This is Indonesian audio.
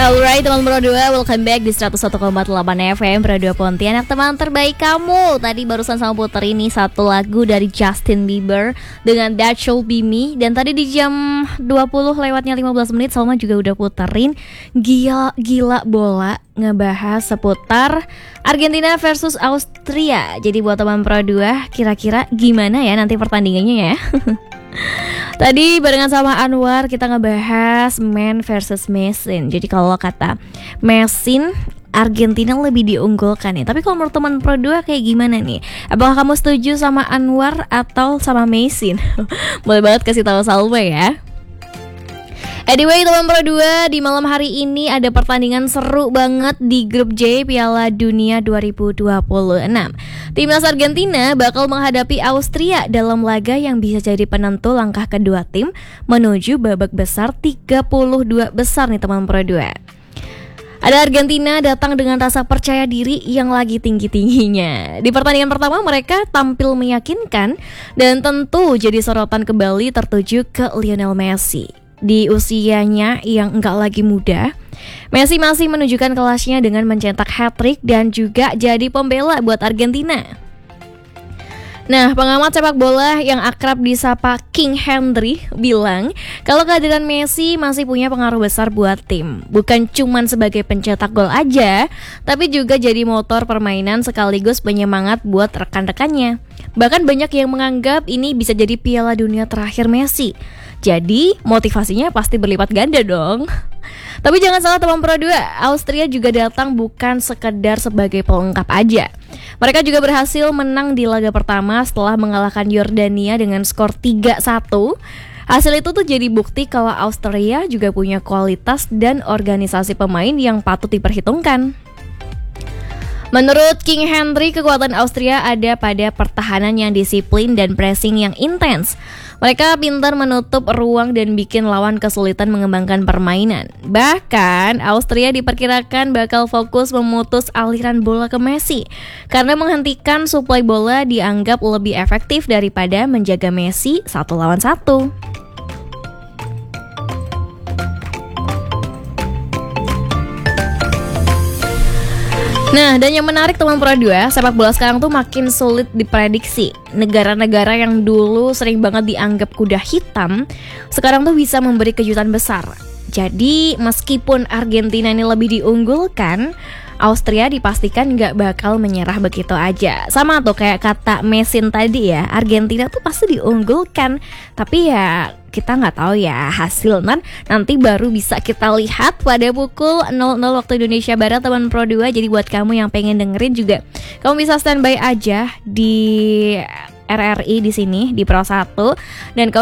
Alright teman Pro 2, welcome back di 101,8 FM Pro 2 Pontianak, teman terbaik kamu. Tadi barusan sama puter ini satu lagu dari Justin Bieber dengan That Should Be Me. Dan tadi di jam 20 lewatnya 15 menit Salma juga udah puterin Gila Bola, ngebahas seputar Argentina versus Austria. Jadi buat teman Pro 2, kira-kira gimana ya nanti pertandingannya ya? Tadi barengan sama Anwar kita ngebahas man versus mesin. Jadi kalau kata mesin, Argentina lebih diunggulkan nih. Tapi kalau menurut teman Pro 2 kayak gimana nih? Apakah kamu setuju sama Anwar atau sama mesin? Boleh banget kasih tahu Salma ya. Anyway teman Pro 2, di malam hari ini ada pertandingan seru banget di grup J Piala Dunia 2026. Timnas Argentina bakal menghadapi Austria dalam laga yang bisa jadi penentu langkah kedua tim menuju babak besar 32 besar nih teman Pro 2. Ada Argentina datang dengan rasa percaya diri yang lagi tinggi-tingginya. Di pertandingan pertama mereka tampil meyakinkan dan tentu jadi sorotan kembali tertuju ke Lionel Messi. Di usianya yang enggak lagi muda, Messi masih menunjukkan kelasnya dengan mencetak hat-trick dan juga jadi pembela buat Argentina. Nah, pengamat sepak bola yang akrab disapa King Henry bilang kalau kehadiran Messi masih punya pengaruh besar buat tim. Bukan cuman sebagai pencetak gol aja, tapi juga jadi motor permainan sekaligus penyemangat buat rekan-rekannya. Bahkan banyak yang menganggap ini bisa jadi Piala Dunia terakhir Messi. Jadi motivasinya pasti berlipat ganda dong. Tapi jangan salah teman Pro 2, Austria juga datang bukan sekedar sebagai pelengkap aja. Mereka juga berhasil menang di laga pertama setelah mengalahkan Yordania dengan skor 3-1. Hasil itu tuh jadi bukti kalau Austria juga punya kualitas dan organisasi pemain yang patut diperhitungkan. Menurut King Henry, kekuatan Austria ada pada pertahanan yang disiplin dan pressing yang intens. Mereka pintar menutup ruang dan bikin lawan kesulitan mengembangkan permainan. Bahkan, Austria diperkirakan bakal fokus memutus aliran bola ke Messi karena menghentikan suplai bola dianggap lebih efektif daripada menjaga Messi 1 lawan 1. Nah, dan yang menarik teman Pro 2, sepak bola sekarang tuh makin sulit diprediksi. Negara-negara yang dulu sering banget dianggap kuda hitam, sekarang tuh bisa memberi kejutan besar. Jadi, meskipun Argentina ini lebih diunggulkan, Austria dipastikan gak bakal menyerah begitu aja. Sama tuh kayak kata Mesin tadi ya, Argentina tuh pasti diunggulkan. Tapi ya kita gak tahu ya hasil nanti baru bisa kita lihat pada pukul 00 waktu Indonesia Barat teman Pro 2. Jadi buat kamu yang pengen dengerin juga, kamu bisa standby aja di RRI di sini di Pro 1 dan kamu